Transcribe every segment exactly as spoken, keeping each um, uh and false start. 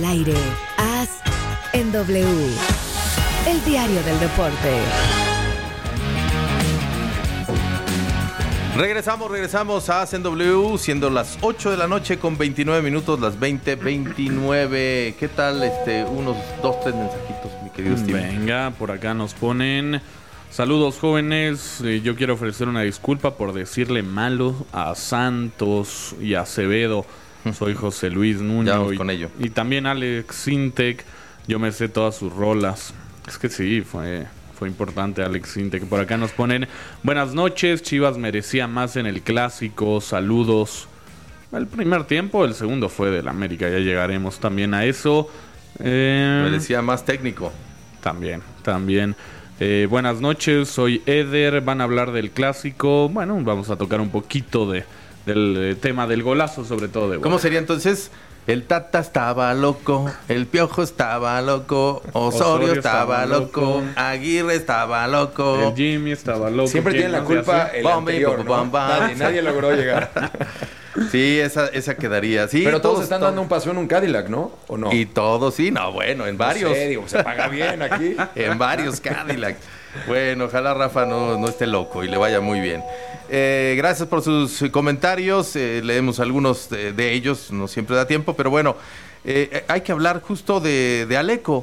aire. Haz en W. El diario del deporte. Regresamos, regresamos a Haz en W, siendo las ocho de la noche con veintinueve minutos, las veinte veintinueve. ¿Qué tal? Este, unos dos, tres mensajitos, mi querido Steve. Venga, por acá nos ponen... Saludos, jóvenes. Eh, yo quiero ofrecer una disculpa por decirle malo a Santos y a Acevedo. Soy José Luis Nuño. Ya vamos y, con ello. y también Alex Sintek. Yo me sé todas sus rolas. Es que sí, fue, fue importante Alex Sintek. Por acá nos ponen: buenas noches, Chivas merecía más en el clásico. Saludos. El primer tiempo, el segundo fue del América. Ya llegaremos también a eso. Eh, Merecía más técnico. También, también. Eh, buenas noches, soy Eder. Van a hablar del clásico. Bueno, vamos a tocar un poquito de, del eh, tema del golazo, sobre todo de ¿Cómo Borja. sería entonces? El Tata estaba loco, el Piojo estaba loco, Osorio, Osorio estaba, estaba loco, loco, Aguirre estaba loco. El Jimmy estaba loco. Siempre ¿Quién tiene la más culpa hace? el Bom, anterior, bim, ¿no? bom, bam. Nadie, nadie logró llegar. Sí, esa, esa quedaría. Sí, Pero todos están todos. dando un paseo en un Cadillac, ¿no? ¿O no? Y todos, sí, no, bueno, en varios. No sé, digo, se paga bien aquí. En varios Cadillac. Bueno, ojalá Rafa no, no esté loco y le vaya muy bien. Eh, gracias por sus comentarios. Eh, leemos algunos de, de ellos, no siempre da tiempo, pero bueno, eh, hay que hablar justo de, de Aleco.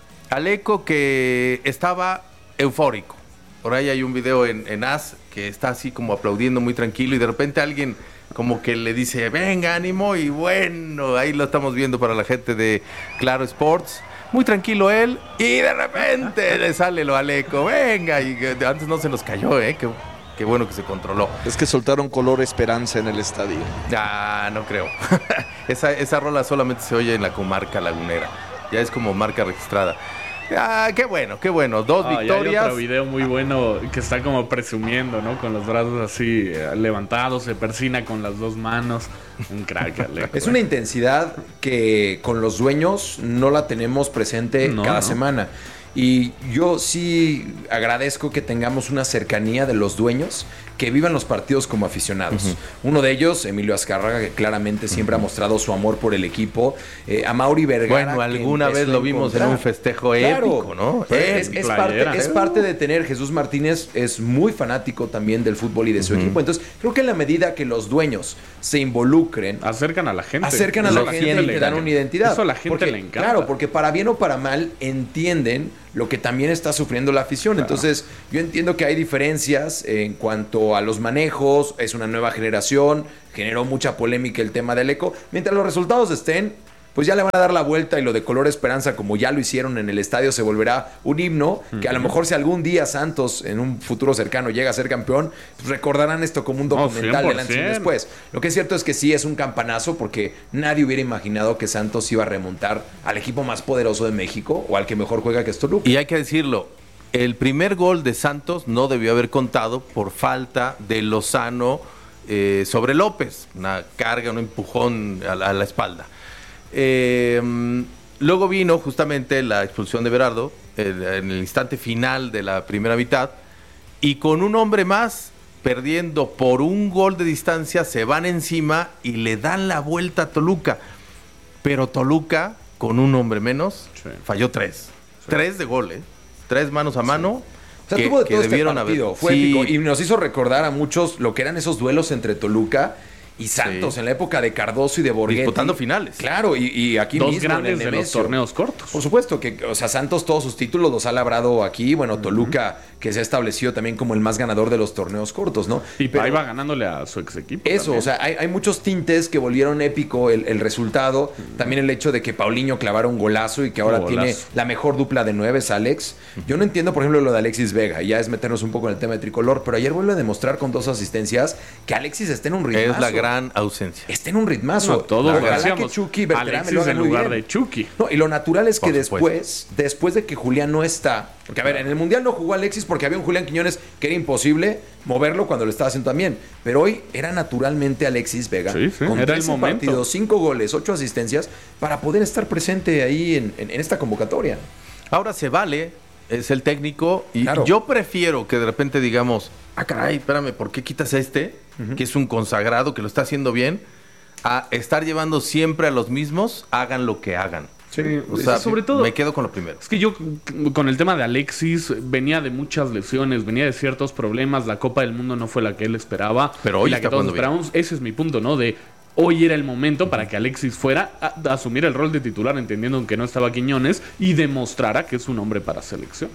Aleco que estaba eufórico. Por ahí hay un video en, en As que está así como aplaudiendo muy tranquilo y de repente alguien como que le dice, venga, ánimo, y bueno, ahí lo estamos viendo para la gente de Claro Sports. Muy tranquilo él, y de repente le sale lo Aleco, venga, y antes no se nos cayó, ¿eh? Qué, qué bueno que se controló. Es que soltaron color esperanza en el estadio. Ah, no creo. esa, esa rola solamente se oye en la comarca lagunera, ya es como marca registrada. Ah, qué bueno, qué bueno, dos Ah, victorias. y hay otro video muy bueno que está como presumiendo, ¿no? Con los brazos así eh, levantados, se persina con las dos manos. Un crack, Aleco. Es una intensidad que con los dueños no la tenemos presente No, cada no. semana. Y yo sí agradezco que tengamos una cercanía de los dueños que vivan los partidos como aficionados. Uh-huh. Uno de ellos, Emilio Azcárraga, que claramente siempre uh-huh. ha mostrado su amor por el equipo. Eh, a Mauri Vergara. Bueno, alguna vez lo vimos en un festejo claro, épico, ¿no? Es, es, parte, es parte de tener. Jesús Martínez es muy fanático también del fútbol y de su uh-huh. equipo. Entonces, creo que en la medida que los dueños se involucren, acercan a la gente. Acercan a la, la gente, gente y le dan una identidad. Eso a la gente porque, le encanta. Claro, porque para bien o para mal entienden lo que también está sufriendo la afición. Claro. Entonces, yo entiendo que hay diferencias en cuanto a los manejos, es una nueva generación, generó mucha polémica el tema del Aleco. Mientras los resultados estén, pues ya le van a dar la vuelta y lo de color esperanza, como ya lo hicieron en el estadio, se volverá un himno, uh-huh. que a lo mejor si algún día Santos en un futuro cercano llega a ser campeón, pues recordarán esto como un documental oh, del antes y después. Lo que es cierto es que sí es un campanazo, porque nadie hubiera imaginado que Santos iba a remontar al equipo más poderoso de México o al que mejor juega, que es Toluca. Y hay que decirlo, el primer gol de Santos no debió haber contado por falta de Lozano eh, sobre López, una carga, un empujón a la, a la espalda. Eh, luego vino justamente la expulsión de Berardo el, en el instante final de la primera mitad, y con un hombre más perdiendo por un gol de distancia se van encima y le dan la vuelta a Toluca, pero Toluca con un hombre menos sí. falló tres sí. tres de gol, ¿eh? tres manos a mano. O sea, que, tuvo de todo que debieron este partido, haber. fue sí. épico y nos hizo recordar a muchos lo que eran esos duelos entre Toluca y Santos, sí. en la época de Cardoso y de Borghetti. Disputando finales. Claro, y, y aquí Dos mismo grandes en el de los torneos cortos. Por supuesto, que, o sea, Santos todos sus títulos los ha labrado aquí. Bueno, uh-huh. Toluca, que se ha establecido también como el más ganador de los torneos cortos, ¿no? Y pero ahí va ganándole a su ex equipo. Eso, también. o sea, hay, hay muchos tintes que volvieron épico el, el resultado. Uh-huh. También el hecho de que Paulinho clavara un golazo y que ahora golazo. tiene la mejor dupla de nueve, es Alex. Uh-huh. Yo no entiendo, por ejemplo, lo de Alexis Vega. Ya es meternos un poco en el tema de tricolor, pero ayer vuelve a demostrar con dos asistencias que Alexis está en un ritmazo. Es la gran ausencia. Está en un ritmazo. No, todos Ojalá decíamos, que Chucky Berterame Alexis lo haga en muy lugar bien. de Chucky. No, y lo natural es que Por después, supuesto. después de que Julián no está, porque a ver, en el Mundial no jugó Alexis porque había un Julián Quiñones que era imposible moverlo cuando lo estaba haciendo también, pero hoy era naturalmente Alexis Vega, sí, sí, con era trece el momento. partidos, cinco goles, ocho asistencias, para poder estar presente ahí en, en, en esta convocatoria. Ahora se vale, es el técnico, y Claro. yo prefiero que de repente digamos, ah, caray, espérame, ¿por qué quitas a este? Uh-huh. Que es un consagrado, que lo está haciendo bien, a estar llevando siempre a los mismos, hagan lo que hagan. Sí, o sea, sobre todo me quedo con lo primero. Es que yo con el tema de Alexis venía de muchas lesiones, venía de ciertos problemas, la Copa del Mundo no fue la que él esperaba, pero hoy y la que todos esperábamos. Ese es mi punto, ¿no? De hoy era el momento para que Alexis fuera a, a asumir el rol de titular, entendiendo que no estaba Quiñones, y demostrara que es un hombre para selección.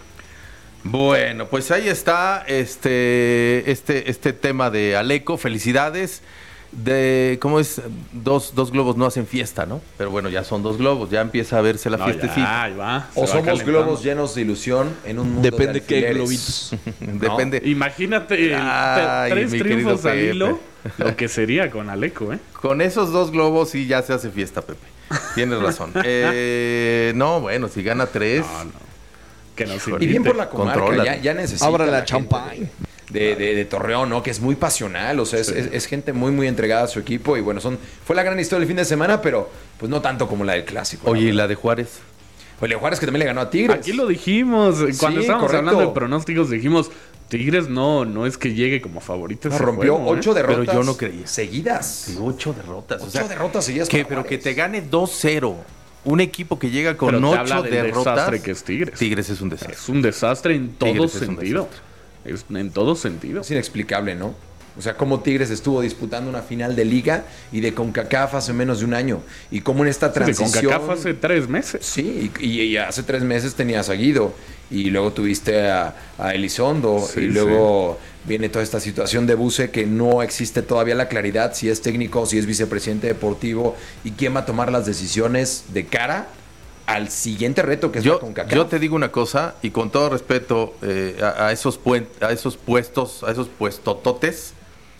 Bueno, pues ahí está este este este tema de Aleco. Felicidades. De cómo es, dos, dos globos no hacen fiesta, ¿no? Pero bueno, ya son dos globos, ya empieza a verse la no, fiestecita. Ya, va, o somos globos llenos de ilusión en un mundo depende de qué globitos. Depende. Imagínate Ay, tres triunfos al hilo, lo que sería con Aleco, ¿eh? Con esos dos globos sí ya se hace fiesta, Pepe. Tienes razón. eh, no, bueno, si gana tres. No, no. Que no y bien por la comarca, ya, ya necesita. Abra la, la champagne. De, de, de Torreón, ¿no? Que es muy pasional, o sea, es, sí. es, es gente muy, muy entregada a su equipo y bueno, son fue la gran historia del fin de semana, pero pues no tanto como la del Clásico. Oye, ¿y la de Juárez? Oye, Juárez que también le ganó a Tigres. Aquí lo dijimos, cuando sí, estábamos correcto. hablando de pronósticos dijimos, Tigres no, no es que llegue como favorito. No, rompió juego, ocho ¿eh? derrotas pero yo no creía. seguidas. Sí, ocho derrotas. Ocho o sea, derrotas seguidas. Que, pero que te gane dos cero. Un equipo que llega con pero ocho derrotas. Desastre que es Tigres. Tigres es un desastre. Es un desastre en todo sentido. Es, en todo sentido. Es inexplicable, ¿no? O sea, cómo Tigres estuvo disputando una final de Liga y de CONCACAF hace menos de un año. Y cómo en esta transición... Sí, de CONCACAF hace tres meses. Sí, y, y hace tres meses tenías a Guido. Y luego tuviste a, a Elizondo. Sí, y luego sí. viene toda esta situación de Buse que no existe todavía la claridad si es técnico, si es vicepresidente deportivo y quién va a tomar las decisiones de cara al siguiente reto que es yo, la CONCACAF. Yo te digo una cosa, y con todo respeto eh, a, a, esos puen, a esos puestos, a esos puestototes,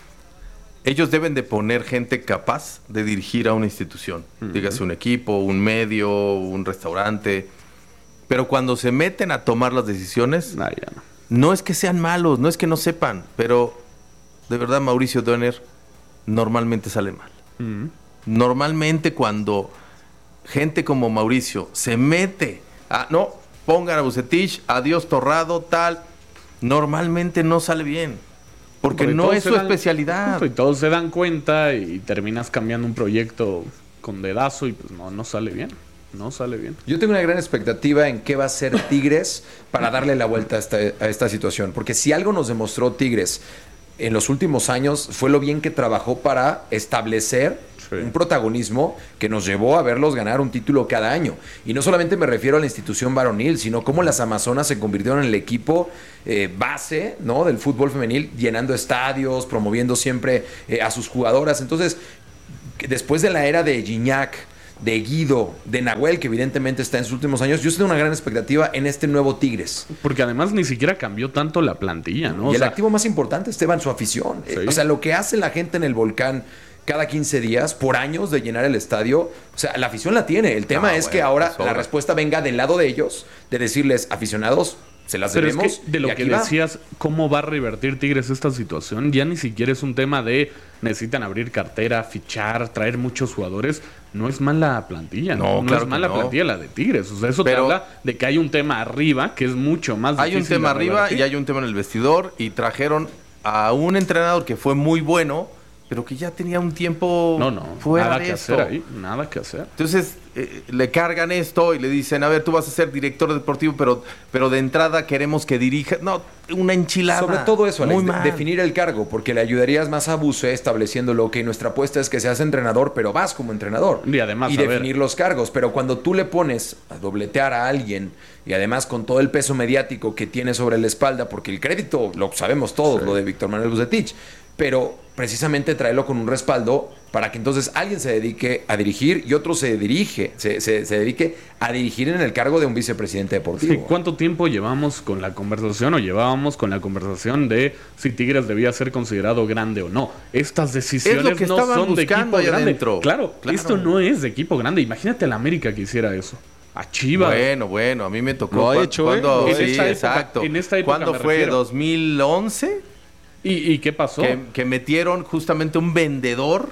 ellos deben de poner gente capaz de dirigir a una institución. Uh-huh. Dígase un equipo, un medio, un restaurante. Pero cuando se meten a tomar las decisiones, nah, ya no. no es que sean malos, no es que no sepan, pero de verdad Mauricio Döner normalmente sale mal. Uh-huh. Normalmente cuando... gente como Mauricio se mete a, no, pongan a Vucetich, adiós Torrado, tal, normalmente no sale bien, porque Pero no es su dan, especialidad. Y todos se dan cuenta y terminas cambiando un proyecto con dedazo y pues no, no sale bien, no sale bien. Yo tengo una gran expectativa en qué va a hacer Tigres para darle la vuelta a esta, a esta situación, porque si algo nos demostró Tigres en los últimos años fue lo bien que trabajó para establecer sí. un protagonismo que nos llevó a verlos ganar un título cada año. Y no solamente me refiero a la institución varonil, sino cómo las Amazonas se convirtieron en el equipo eh, base, ¿no? del fútbol femenil, llenando estadios, promoviendo siempre eh, a sus jugadoras. Entonces, después de la era de Gignac, de Guido, de Nahuel, que evidentemente está en sus últimos años, yo tengo una gran expectativa en este nuevo Tigres. Porque además ni siquiera cambió tanto la plantilla, ¿no? Y o el sea, activo más importante, Esteban, su afición. Sí. O sea, lo que hace la gente en el Volcán cada quince días, por años, de llenar el estadio, o sea, la afición la tiene. El tema ah, es bueno, que ahora la respuesta venga del lado de ellos, de decirles, aficionados, se las Pero debemos. Es que de lo que decías, va. ¿Cómo va a revertir Tigres esta situación? Ya ni siquiera es un tema de necesitan abrir cartera, fichar, traer muchos jugadores. No es mala plantilla, no, no, no claro es mala no. plantilla la de Tigres. O sea, eso Pero te habla de que hay un tema arriba que es mucho más difícil. Hay un tema arriba y hay un tema en el vestidor y trajeron a un entrenador que fue muy bueno, pero que ya tenía un tiempo no, no, fuera nada de que esto. hacer ahí, nada que hacer. Entonces eh, le cargan esto y le dicen, a ver, tú vas a ser director deportivo, pero, pero de entrada queremos que dirija. No, una enchilada. Sobre todo eso, Alex, muy mal. De, definir el cargo, porque le ayudarías más a Buse estableciéndolo, que nuestra apuesta es que seas entrenador, pero vas como entrenador. Y además, y definir ver. los cargos. Pero cuando tú le pones a dobletear a alguien, y además con todo el peso mediático que tiene sobre la espalda, porque el crédito lo sabemos todos, sí. lo de Víctor Manuel Vucetich, pero precisamente traerlo con un respaldo para que entonces alguien se dedique a dirigir y otro se dirige, se, se, se dedique a dirigir en el cargo de un vicepresidente deportivo. Sí, ¿cuánto tiempo llevamos con la conversación o llevábamos con la conversación de si Tigres debía ser considerado grande o no? Estas decisiones que no son de equipo grande. Adentro. Claro, claro, esto no es de equipo grande. Imagínate a la América que hiciera eso. A Chivas. Bueno, bueno, a mí me tocó. Lo ha hecho, cuando, ¿eh? Sí, en esta época, exacto. En esta época ¿Cuándo fue? refiero. ¿dos mil once? ¿Y, ¿Y qué pasó? Que, que metieron justamente un vendedor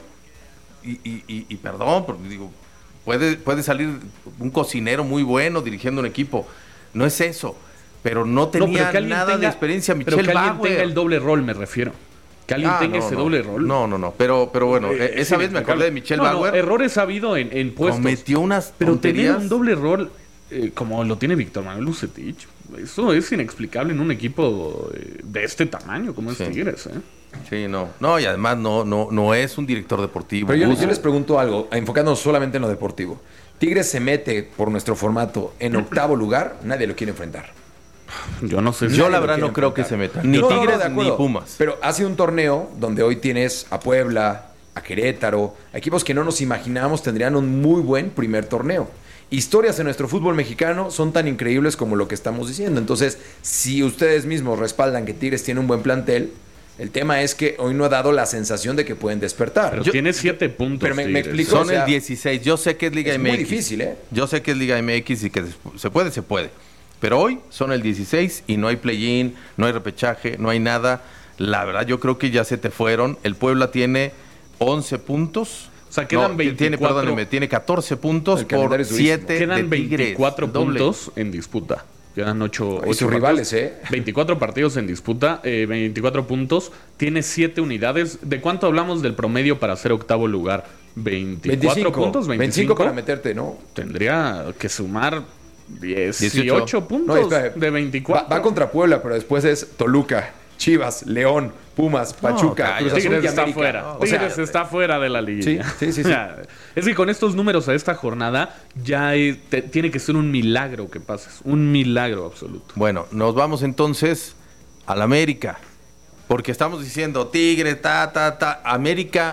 y, y, y, y perdón, porque digo, puede, puede salir un cocinero muy bueno dirigiendo un equipo. No es eso, pero no tenía no, pero nada tenga, de experiencia. Michel Pero que alguien Bauer. tenga el doble rol, me refiero. Que alguien Ah, tenga no, ese no. doble rol. No, no, no. Pero, pero bueno, Eh, eh, esa es vez me acordé de Michelle no, no, Bauer. errores ha habido en, en puestos. Cometió unas Pero tonterías. tener un doble rol eh, como lo tiene Víctor Manuel Vucetich, eso es inexplicable en un equipo eh, de este tamaño como es Sí. Tigres, ¿eh? Sí, no. No, y además no, no, no es un director deportivo. Pero yo, Buzo. yo les pregunto algo, enfocándonos solamente en lo deportivo. Tigres se mete por nuestro formato en octavo lugar, nadie lo quiere enfrentar. Yo no sé si... Yo Nadie la lo verdad quiere no creo que se enfrentar. metan. Ni No, no, no, Tigres de acuerdo. ni Pumas. Pero ha sido un torneo donde hoy tienes a Puebla, a Querétaro, a equipos que no nos imaginábamos tendrían un muy buen primer torneo. Historias en nuestro fútbol mexicano son tan increíbles como lo que estamos diciendo. Entonces, si ustedes mismos respaldan que Tigres tiene un buen plantel, el tema es que hoy no ha dado la sensación de que pueden despertar. Pero Yo- tiene siete puntos. pero me- me Tigres. explico. Son o sea, el dieciséis. Yo sé que es Liga es M X. muy difícil, ¿eh? Yo sé que es Liga M X y que despu- se puede, se puede. Pero hoy son el dieciséis y no hay play-in, no hay repechaje, no hay nada. La verdad, yo creo que ya se te fueron. El Puebla tiene once puntos. O sea, quedan No, veinticuatro. Tiene, perdóneme, tiene catorce puntos El por calendario es durísimo. siete Quedan de Tigres. veinticuatro Doble. puntos en disputa. Quedan ocho, Y sus rivales, ¿eh? veinticuatro partidos en disputa, eh, veinticuatro puntos. Tiene siete unidades. ¿De cuánto hablamos del promedio para ser octavo lugar? veinticuatro veinticinco, puntos, veinticinco. veinticinco para meterte, ¿no? Tendría que sumar dieciocho dieciocho. puntos No, espera, de veinticuatro. Va, va contra Puebla, pero después es Toluca, Chivas, León, Pumas, Pachuca, cállate. Cruz Azul Tigres y está América. fuera. O sea, Tigres está fuera de la liguilla. Sí, sí, sí, sí. Es que con estos números a esta jornada ya eh, te- tiene que ser un milagro que pases. Un milagro absoluto. Bueno, nos vamos entonces al América. Porque estamos diciendo Tigres, ta, ta, ta. América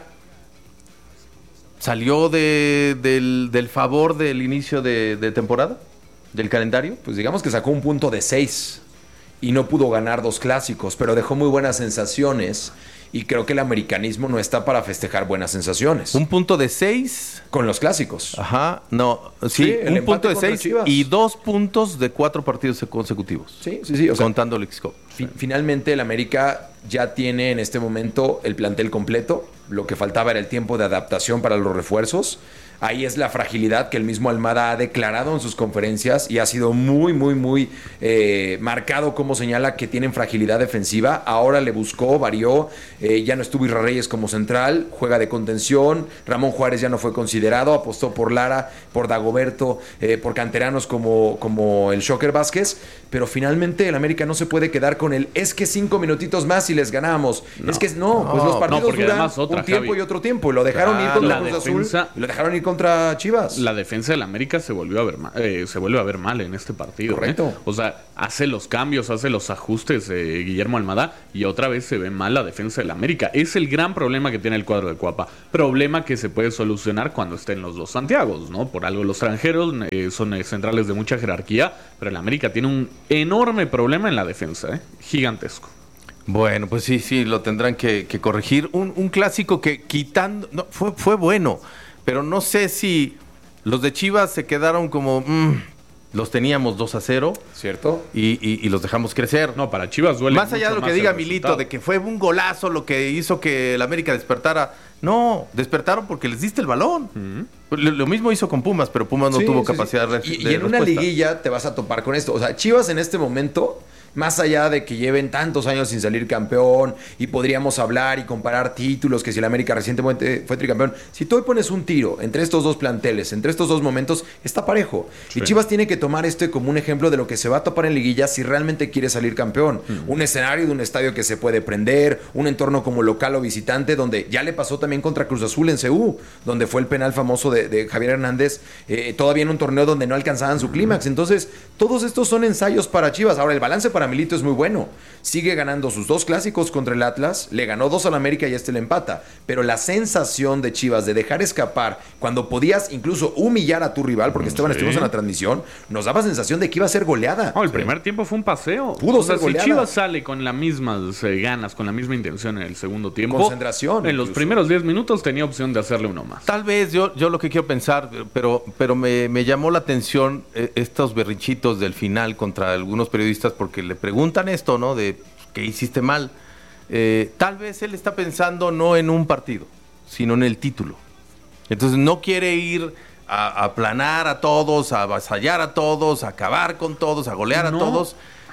salió de, del, del favor del inicio de, de temporada, del calendario. pues digamos que sacó un punto de seis y no pudo ganar dos clásicos, pero dejó muy buenas sensaciones y creo que el americanismo no está para festejar buenas sensaciones. Un punto de seis. Con los clásicos. Ajá, no, sí, Sí, el un empate punto de contra seis Chivas. y dos puntos de cuatro partidos consecutivos. Sí, sí, sí. O sea, contando el X-Cup. fi- finalmente el América ya tiene en este momento el plantel completo. Lo que faltaba era el tiempo de adaptación para los refuerzos. Ahí es la fragilidad que el mismo Almada ha declarado en sus conferencias y ha sido muy, muy, muy eh, marcado como señala que tienen fragilidad defensiva. Ahora le buscó, varió, eh, ya no estuvo Isra Reyes como central, juega de contención, Ramón Juárez ya no fue considerado, apostó por Lara, por Dagoberto, eh, por canteranos como, como el Shocker Vázquez, pero finalmente el América no se puede quedar con el es que cinco minutitos más y les ganamos. es que no, no, pues los no, partidos porque duran además otra, un tiempo Javi. y otro tiempo. Y lo dejaron ir Claro. contra La Cruz defensa- Azul y lo dejaron ir contra Chivas. La defensa del América se volvió a ver ma- eh, se vuelve a ver mal en este partido. Correcto. ¿eh? O sea, hace los cambios, hace los ajustes eh, Guillermo Almada y otra vez se ve mal la defensa del América. Es el gran problema que tiene el cuadro de Cuapa. Problema que se puede solucionar cuando estén los dos Santiagos, ¿no? Por algo los extranjeros eh, son eh, centrales de mucha jerarquía, pero el América tiene un enorme problema en la defensa, ¿eh? Gigantesco. Bueno, pues sí, sí, lo tendrán que, que corregir. Un, un clásico que quitando, no, fue, fue bueno, pero no sé si los de Chivas se quedaron como, mm, los teníamos dos a cero ¿Cierto? y, y- y los dejamos crecer. No, para Chivas duele Más allá de mucho lo que más diga el Milito, resultado. de que fue un golazo lo que hizo que el América despertara. No, despertaron porque les diste el balón. lo, lo mismo hizo con Pumas, pero Pumas no Sí, tuvo sí, sí. capacidad de, Y, de y en una respuesta. liguilla te vas a topar con esto. O sea, Chivas en este momento, más allá de que lleven tantos años sin salir campeón y podríamos hablar y comparar títulos, que si el América recientemente fue tricampeón, si tú hoy pones un tiro entre estos dos planteles, entre estos dos momentos, está parejo. Sí. Y Chivas tiene que tomar este como un ejemplo de lo que se va a topar en liguilla si realmente quiere salir campeón. Un escenario de un estadio que se puede prender, un entorno como local o visitante, donde ya le pasó también contra Cruz Azul en C U, donde fue el penal famoso de, de Javier Hernández, eh, todavía en un torneo donde no alcanzaban su clímax. Entonces, todos estos son ensayos para Chivas. Ahora, el balance para Milito es muy bueno. Sigue ganando sus dos clásicos contra el Atlas, le ganó dos al América y este le empata. Pero la sensación de Chivas de dejar escapar cuando podías incluso humillar a tu rival, porque Esteban, Sí. estuvimos en la transmisión, nos daba sensación de que iba a ser goleada. No, el primer tiempo fue un paseo. Pudo O sea, ser si goleada. Chivas sale con las mismas eh, ganas, con la misma intención en el segundo tiempo, Concentración, en los incluso. primeros diez minutos tenía opción de hacerle uno más. Tal vez yo, yo lo que quiero pensar, pero, pero me, me llamó la atención eh, estos berrinchitos del final contra algunos periodistas porque le preguntan esto, ¿no? De qué hiciste mal. Eh, tal vez él está pensando no en un partido, sino en el título. Entonces no quiere ir a, a aplanar a todos, a avasallar a todos, a acabar con todos, a golear No. a todos.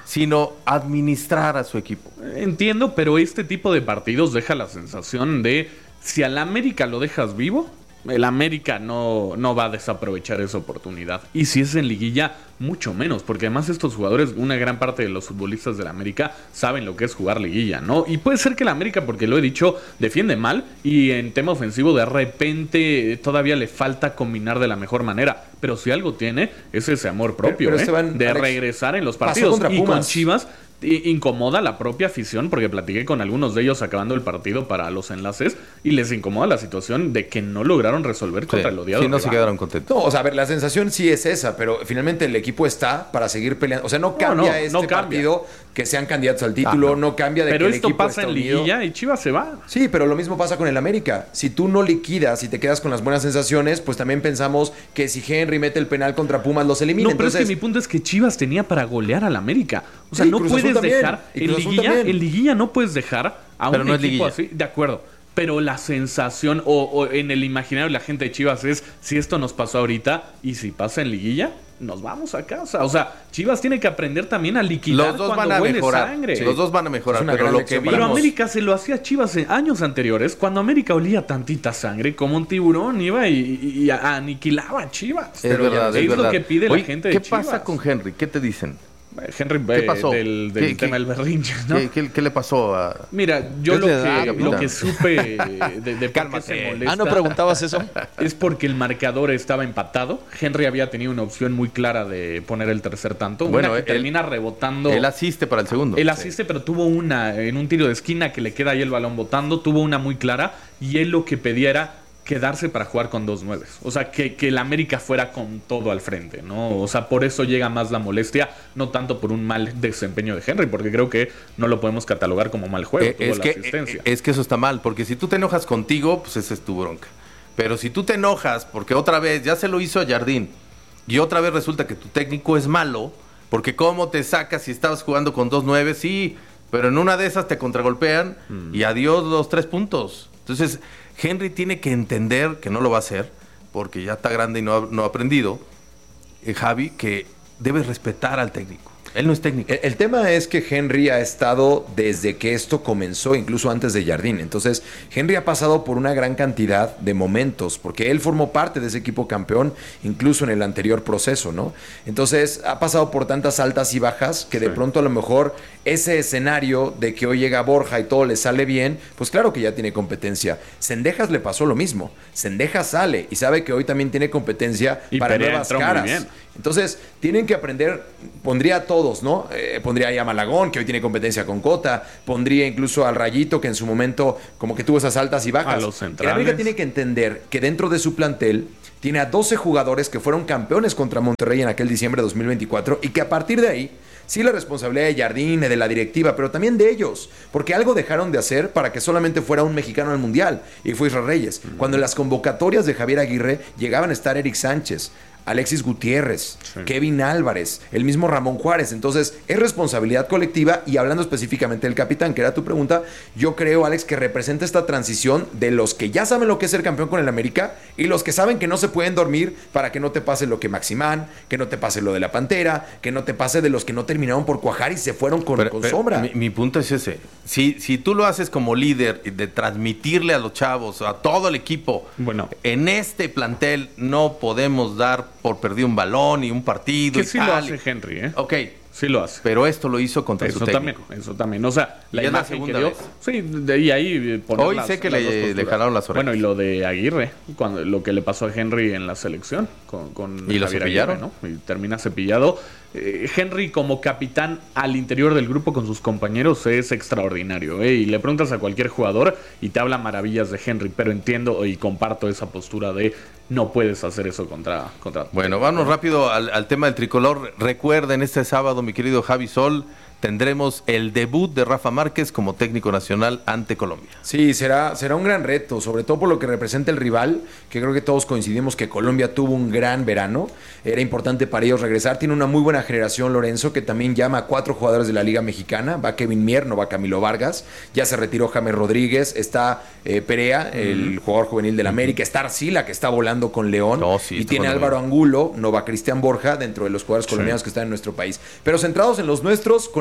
sino administrar a su equipo. Entiendo, pero este tipo de partidos deja la sensación de si al América lo dejas vivo, el América no, no va a desaprovechar esa oportunidad. Y si es en liguilla, mucho menos, porque además estos jugadores, una gran parte de los futbolistas del América saben lo que es jugar liguilla, ¿no? Y puede ser que el América, porque lo he dicho, defiende mal y en tema ofensivo de repente todavía le falta combinar de la mejor manera. Pero si algo tiene, es ese amor propio, pero, pero ¿eh? Esteban, de Alex, regresar en los partidos. Y con Chivas incomoda la propia afición, porque platiqué con algunos de ellos acabando el partido para los enlaces y les incomoda la situación de que no lograron resolver Sí, contra el odiado. sí, no rival. se quedaron contentos. No, o sea, a ver, la sensación sí es esa, pero finalmente el equipo está para seguir peleando. O sea, no cambia No, no, este no cambia. partido que sean candidatos al título, Ah, no. no cambia de Pero que el esto equipo pasa está en unido. liguilla y Chivas se va. Sí, pero lo mismo pasa con el América. Si tú no liquidas y te quedas con las buenas sensaciones, pues también pensamos que si Henry mete el penal contra Pumas los elimina. No, pero Entonces, es que mi punto es que Chivas tenía para golear al América. O sea, Sí, no Cruz Azul puedes también. dejar Y en Cruz Azul liguilla, también. en liguilla no puedes dejar a Pero un no es equipo liguilla. así, de acuerdo. Pero la sensación o, o en el imaginario de la gente de Chivas es si esto nos pasó ahorita y si pasa en liguilla, nos vamos a casa. O sea, Chivas tiene que aprender también a liquidar Los dos cuando van a huele mejorar. sangre. Sí. Los dos van a mejorar, Es una pero gran lo que lección vimos... para Pero Vamos. América se lo hacía a Chivas en años anteriores, cuando América olía tantita sangre, como un tiburón iba y, y- y aniquilaba a Chivas. Es Pero verdad, es, es verdad. lo que pide Oye, la gente de ¿qué Chivas. pasa con Henry? ¿Qué te dicen? Henry ¿Qué eh, pasó? del, del ¿Qué- tema qué- del berrinche, ¿no? ¿Qué, qué- qué le pasó a...? Mira, yo Es lo de edad, que, capitán. lo que supe de, de por qué Cálmate. se molesta Ah, ¿no preguntabas eso? es porque el marcador estaba empatado. Henry había tenido una opción muy clara de poner el tercer tanto. Bueno, Una que él- termina rebotando. Él asiste para el segundo. Él asiste, pero tuvo una en un tiro de esquina que le queda ahí el balón botando. Tuvo una muy clara y él lo que pedía era quedarse para jugar con dos nueves. O sea, que, que el América fuera con todo al frente, ¿no? O sea, por eso llega más la molestia, no tanto por un mal desempeño de Henry, porque creo que no lo podemos catalogar como mal juego. Eh, tuvo es, la que, asistencia. eh, es que eso está mal, porque si tú te enojas contigo, pues esa es tu bronca. Pero si tú te enojas porque otra vez, ya se lo hizo a Jardín, y otra vez resulta que tu técnico es malo, porque cómo te sacas si estabas jugando con dos nueve, sí, pero en una de esas te contragolpean Mm. y adiós los tres puntos. Entonces, Henry tiene que entender que no lo va a hacer, porque ya está grande y no ha, no ha aprendido, eh, Javi, que debes respetar al técnico. Él no es técnico. El, el tema es que Henry ha estado desde que esto comenzó, incluso antes de Jardín. Entonces, Henry ha pasado por una gran cantidad de momentos, porque él formó parte de ese equipo campeón, incluso en el anterior proceso, ¿no? Entonces, ha pasado por tantas altas y bajas que de pronto a lo mejor ese escenario de que hoy llega Borja y todo le sale bien, pues claro que ya tiene competencia. Cendejas le pasó lo mismo. Cendejas sale y sabe que hoy también tiene competencia Y para Perea nuevas entró muy caras. bien. Entonces, tienen que aprender, pondría a todos, ¿no? Eh, pondría ahí a Malagón, que hoy tiene competencia con Cota, pondría incluso al Rayito, que en su momento como que tuvo esas altas y bajas. A los El centrales. América tiene que entender que dentro de su plantel tiene a doce jugadores que fueron campeones contra Monterrey en aquel diciembre de dos mil veinticuatro y que a partir de ahí, sí la responsabilidad de Jardín, de la directiva, pero también de ellos, porque algo dejaron de hacer para que solamente fuera un mexicano al Mundial, y fue Israel Reyes. Cuando en las convocatorias de Javier Aguirre llegaban a estar Eric Sánchez, Alexis Gutiérrez, Sí. Kevin Álvarez, el mismo Ramón Juárez. Entonces, es responsabilidad colectiva y hablando específicamente del capitán, que era tu pregunta, yo creo, Alex, que representa esta transición de los que ya saben lo que es ser campeón con el América y los que saben que no se pueden dormir para que no te pase lo que Maximán, que no te pase lo de la Pantera, que no te pase de los que no terminaron por cuajar y se fueron con, Pero- con pero sombra. Mi, mi punto es ese. Si, si tú lo haces como líder de transmitirle a los chavos, a todo el equipo, Bueno. en este plantel no podemos dar por perdido un balón y un partido. Que y sí lo tal. hace Henry, ¿eh? Ok, Sí lo hace. pero esto lo hizo contra Eso su también, técnico. eso también. O sea, la Y es la imagen segunda que dio. vez. Sí, de y ahí eh, poner Hoy las- sé que las le- dos posturas. le jalaron las orejas. Bueno, y lo de Aguirre, cuando, lo que le pasó a Henry en la selección con, con Y lo Javier cepillaron. Aguirre, ¿no? Y termina cepillado. Eh, Henry como capitán al interior del grupo con sus compañeros es extraordinario, ¿eh? Y le preguntas a cualquier jugador y te habla maravillas de Henry, pero entiendo y comparto esa postura de no puedes hacer eso contra... contra Bueno, vamos rápido al, al tema del tricolor. Recuerden, este sábado, mi querido Javi Sol, tendremos el debut de Rafa Márquez como técnico nacional ante Colombia. Sí, será, será un gran reto, sobre todo por lo que representa el rival, que creo que todos coincidimos que Colombia tuvo un gran verano. Era importante para ellos regresar. Tiene una muy buena generación, Lorenzo, que también llama a cuatro jugadores de la Liga Mexicana. Va Kevin Mier, no va Camilo Vargas. Ya se retiró James Rodríguez. Está eh, Perea, el jugador juvenil del América. Está Arcila, que está volando con León. No, sí, y está tiene jugando Álvaro bien. Angulo, no va Cristian Borja, dentro de los jugadores colombianos que están en nuestro país. Pero centrados en los nuestros, con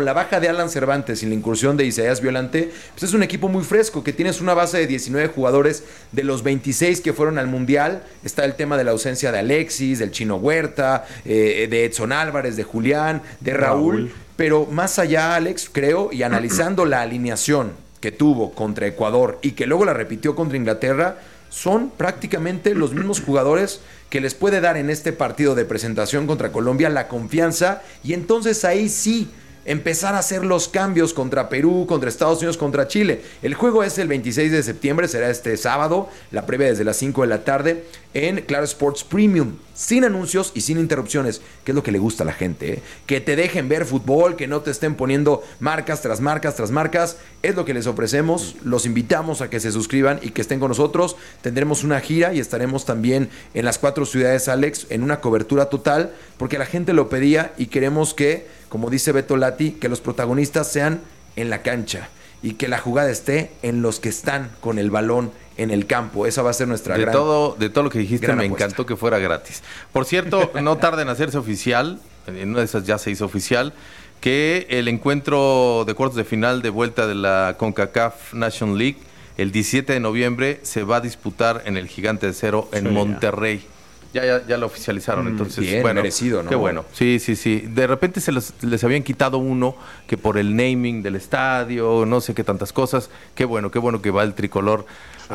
con la baja de Alan Cervantes y la incursión de Isaías Violante, pues es un equipo muy fresco, que tienes una base de diecinueve jugadores de los veintiséis que fueron al Mundial. Está el tema de la ausencia de Alexis, del Chino Huerta, eh, de Edson Álvarez, de Julián, de Raúl. Raúl. Pero más allá, Alex, creo, y analizando la alineación que tuvo contra Ecuador y que luego la repitió contra Inglaterra, son prácticamente los mismos jugadores que les puede dar en este partido de presentación contra Colombia la confianza, y entonces ahí sí empezar a hacer los cambios contra Perú, contra Estados Unidos, contra Chile. El juego es el veintiséis de septiembre, será este sábado, la previa desde las cinco de la tarde en Claro Sports Premium, sin anuncios y sin interrupciones, que es lo que le gusta a la gente, ¿eh? Que te dejen ver fútbol, que no te estén poniendo marcas tras marcas tras marcas, es lo que les ofrecemos. Los invitamos a que se suscriban y que estén con nosotros. Tendremos una gira y estaremos también en las cuatro ciudades, Alex, en una cobertura total, porque la gente lo pedía y queremos que, como dice Beto Lati, que los protagonistas sean en la cancha y que la jugada esté en los que están con el balón en el campo. Esa va a ser nuestra de gran todo De todo lo que dijiste, me apuesta. encantó que fuera gratis. Por cierto, no tarda en hacerse oficial, en una de esas ya se hizo oficial, que el encuentro de cuartos de final de vuelta de la CONCACAF Nation League, el diecisiete de noviembre, se va a disputar en el Gigante de Acero en sí, Monterrey. Ya, ya, ya lo oficializaron, entonces, bien, bueno, merecido, ¿no? Qué bueno, sí, sí, sí. De repente se los, les habían quitado uno que por el naming del estadio, no sé qué tantas cosas. Qué bueno, qué bueno que va el tricolor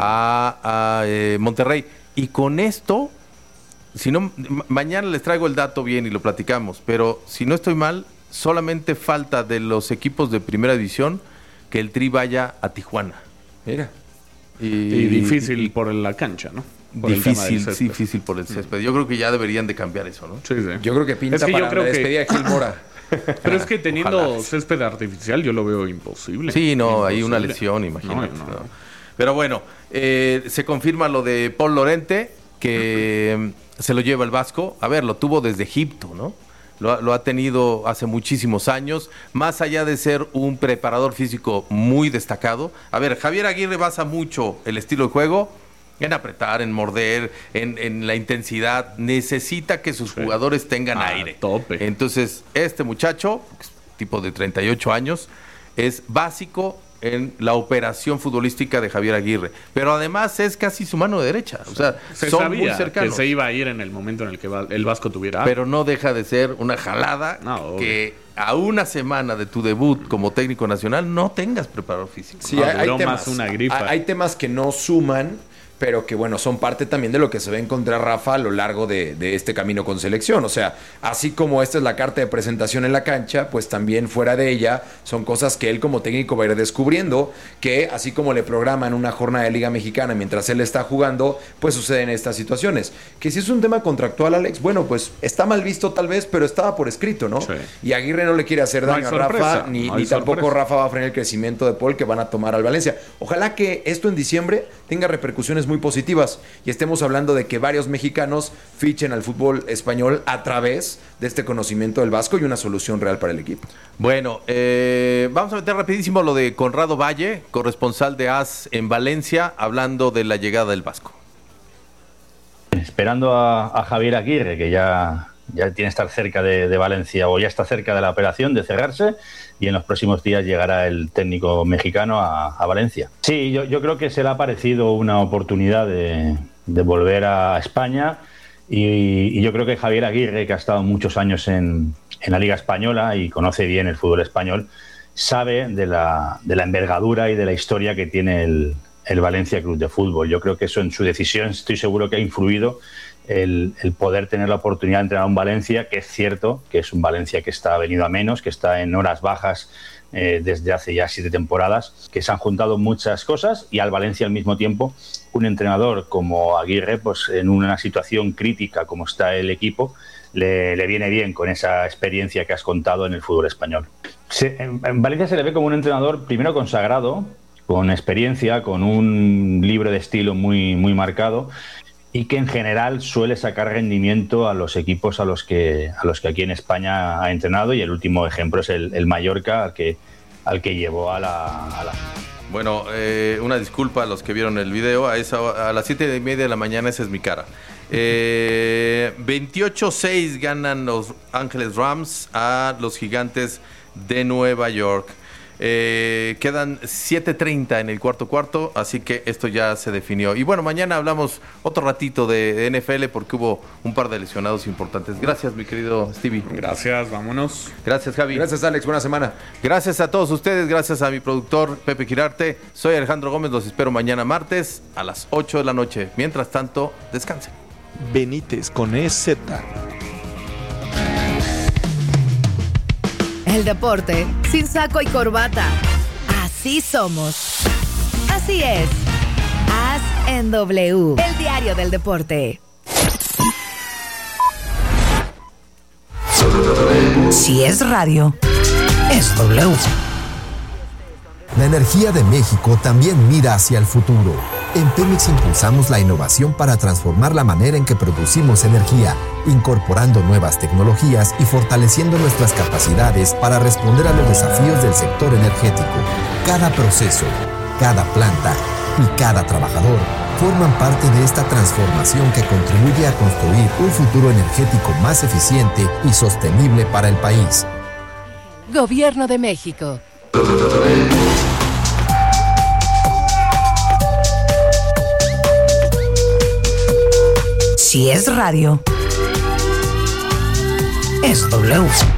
a, a eh, Monterrey. Y con esto, si no, ma- mañana les traigo el dato bien y lo platicamos, pero si no estoy mal, solamente falta de los equipos de primera división que el Tri vaya a Tijuana. Mira. Y, y difícil y, por la cancha, ¿no? Por difícil, sí, difícil por el césped. Yo creo que ya deberían de cambiar eso, ¿no? Sí, sí. Yo creo que pinta es que para yo creo la que... despedida de Gil Mora. Pero es que teniendo Ojalá. césped artificial yo lo veo imposible. Sí, no, imposible. hay una lesión, imagínate. No, no, no. Pero bueno, eh, se confirma lo de Paul Lorente, que se lo lleva el Vasco. A ver, lo tuvo desde Egipto, ¿no? Lo, lo ha tenido hace muchísimos años, más allá de ser un preparador físico muy destacado. A ver, Javier Aguirre basa mucho el estilo de juego en apretar, en morder, en, en la intensidad. Necesita que sus sí. jugadores tengan ah, aire. Tope. Entonces, este muchacho, tipo de treinta y ocho años, es básico en la operación futbolística de Javier Aguirre, pero además es casi su mano derecha, o sea, se son sabía muy cercanos. Que se iba a ir en el momento en el que el Vasco tuviera, pero no deja de ser una jalada no, que a una semana de tu debut como técnico nacional no tengas preparador físico. Sí, no, hay, hay temas, una gripa. Hay, hay temas que no suman, pero que bueno, son parte también de lo que se va a encontrar Rafa a lo largo de, de este camino con selección. O sea, así como esta es la carta de presentación en la cancha, pues también fuera de ella son cosas que él como técnico va a ir descubriendo, que así como le programan una jornada de Liga Mexicana mientras él está jugando, pues suceden estas situaciones. Que si es un tema contractual, Alex, bueno, pues está mal visto tal vez, pero estaba por escrito, ¿no? Sí. Y Aguirre no le quiere hacer daño no a Rafa, ni, no ni tampoco Rafa va a frenar el crecimiento de Paul que van a tomar al Valencia. Ojalá que esto en diciembre tenga repercusiones muy positivas y estemos hablando de que varios mexicanos fichen al fútbol español a través de este conocimiento del Vasco y una solución real para el equipo. Bueno, eh, vamos a meter rapidísimo lo de Conrado Valle, corresponsal de A S en Valencia, hablando de la llegada del Vasco. Esperando a, a Javier Aguirre, que ya, ya tiene que estar cerca de, de Valencia o ya está cerca de la operación de cerrarse, y en los próximos días llegará el técnico mexicano a, a Valencia. Sí, yo, yo creo que se le ha parecido una oportunidad de, de volver a España y, y yo creo que Javier Aguirre, que ha estado muchos años en, en la Liga Española y conoce bien el fútbol español, sabe de la, de la envergadura y de la historia que tiene el, el Valencia Club de Fútbol. Yo creo que eso en su decisión estoy seguro que ha influido El, el poder tener la oportunidad de entrenar a un Valencia, que es cierto que es un Valencia que está venido a menos, que está en horas bajas eh, desde hace ya siete temporadas, que se han juntado muchas cosas y al Valencia al mismo tiempo un entrenador como Aguirre, pues en una situación crítica como está el equipo, le, le viene bien con esa experiencia que has contado en el fútbol español. Se, en, en Valencia se le ve como un entrenador primero consagrado, con experiencia, con un libro de estilo muy, muy marcado, y que en general suele sacar rendimiento a los equipos a los que a los que aquí en España ha entrenado, y el último ejemplo es el, el Mallorca al que, al que llevó a la... A la... Bueno, eh, una disculpa a los que vieron el video, a, esa, a las siete y media de la mañana esa es mi cara. Eh, veintiocho seis ganan los Ángeles Rams a los Gigantes de Nueva York. Eh, quedan siete treinta en el cuarto cuarto, así que esto ya se definió. Y bueno, mañana hablamos otro ratito de N F L porque hubo un par de lesionados importantes. Gracias, mi querido Stevie. Gracias, vámonos. Gracias, Javi. Gracias, Alex. Buena semana. Gracias a todos ustedes, gracias a mi productor Pepe Quirarte. Soy Alejandro Gómez, los espero mañana martes a las ocho de la noche. Mientras tanto, descansen. Benítez con E Z. El deporte sin saco y corbata. Así somos. Así es. As en W. El diario del deporte. Si es radio, es W. La energía de México también mira hacia el futuro. En Pemex impulsamos la innovación para transformar la manera en que producimos energía, incorporando nuevas tecnologías y fortaleciendo nuestras capacidades para responder a los desafíos del sector energético. Cada proceso, cada planta y cada trabajador forman parte de esta transformación que contribuye a construir un futuro energético más eficiente y sostenible para el país. Gobierno de México. Si es radio, es W.